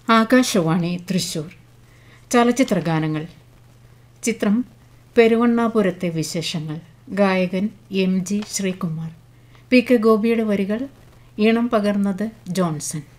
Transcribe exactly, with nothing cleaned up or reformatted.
ആകാശവാണി തൃശൂർ. ചലച്ചിത്രഗാനങ്ങൾ. ചിത്രം പെരുവണ്ണാപുരത്തെ വിശേഷങ്ങൾ. ഗായകൻ M G Sreekumar. P K ഗോപിയുടെ വരികൾ. ഈണം പകർന്നത് ജോൺസൺ.